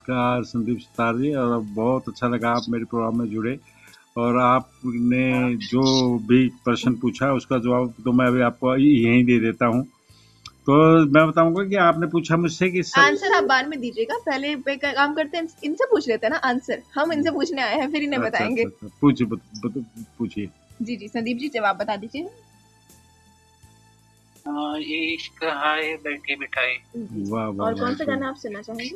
नमस्कार संदीप सितार जी। और बहुत अच्छा लगा आप मेरे प्रोग्राम में जुड़े, और आपने जो भी प्रश्न पूछा उसका जवाब तो मैं अभी आपको यहीं दे देता हूँ। तो मैं बताऊंगा कि आपने पूछा मुझसे कि आंसर आप बाद में दीजिएगा, पहले एक काम करते हैं, इनसे पूछ लेते हैं ना आंसर, हम इनसे पूछने आए हैं फिर इन्हें अच्छा बताएंगे। अच्छा अच्छा, पूछिए पूछिए। जी जी संदीप जी जवाब बता दीजिए। ये इश्क हाय बैठे बिठाए। वाह वाह और कौन सा वाह। गाना आप सुनना चाहेंगे?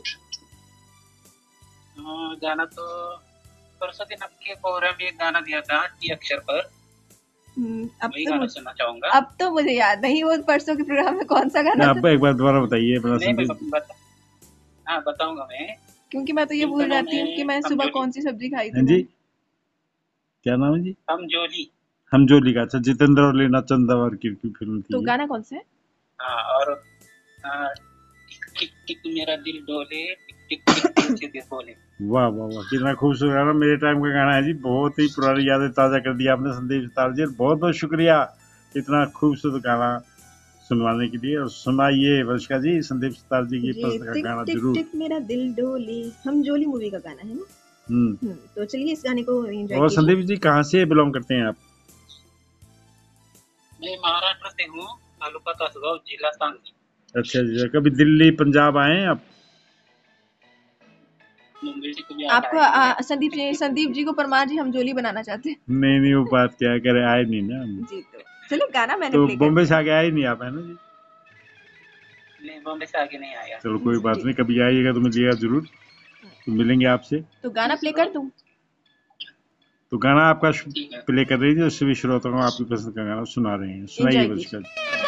गाना तो परसों दिन आपके प्रोग्राम में एक गाना दिया था टी अक्षर पर, वही गाना सुनना चाहूंगा। अब तो मुझे याद नहीं वो परसों के प्रोग्राम में कौन सा गाना था। अब एक बार दोबारा बताइए अपना नहीं मैं संदीप। हाँ बताऊंगा मैं। क्योंकि मैं तो ये भूल जाती हूँ कि मैं सुबह कौन सी सब्जी खाई थी। हाँ जी, क्या नाम है जी? हम जोली। हम जोली का। अच्छा, जितेंद्र और लीना चंदावर की फिल्म थी तो ये। गाना कौन सा है? हाँ और टिक टिक टिक मेरा दिल डोले, टिक टिक टिक दिल से दिल बोले। वाह वाह वाह, कितना खूबसूरत गाना, मेरे टाइम का गाना है जी। बहुत ही पुरानी यादें ताजा कर दिया आपने संदीप सितार जी। बहुत बहुत शुक्रिया इतना खूबसूरत गाना सुनवाने के लिए। और सुनाइए वर्षिका जी संदीप सितार जी की पसंद का गाना टिक जरूर। टिक मेरा दिल डोले, हम जोली मूवी का गाना है ना। तो चलिए इस गाने को एंजॉय और कीजिए। संदीप जी कहाँ से बिलोंग करते हैं आप? मैं महाराष्ट्र से हूँ, तालुका तासगांव, जिला सांगली। अच्छा जी, कभी दिल्ली पंजाब आए हैं आप? मुंबई से कभी आपको संदीप जी को परमार जी हम जोली बनाना चाहते हैं। नहीं नहीं, वो बात क्या करे, आए नहीं ना हम। जी तो चलिए गाना मैंने तो प्ले कर बॉम्बे से दिया। आगे आए नहीं आप, है ना जी? नहीं बॉम्बे से आगे नहीं आया। चलो कोई बात नहीं, कभी आइएगा तो मिलिएगा जरूर, तो मिलेंगे आपसे। तो गाना प्ले कर दूं? तो गाना आपका ठीक है। प्ले कर रही थी, उससे भी श्रोताओं को आपकी पसंद का गाना सुना रहे हैं। सुनाइए एंजॉय वर्षिका कीजिए। जी।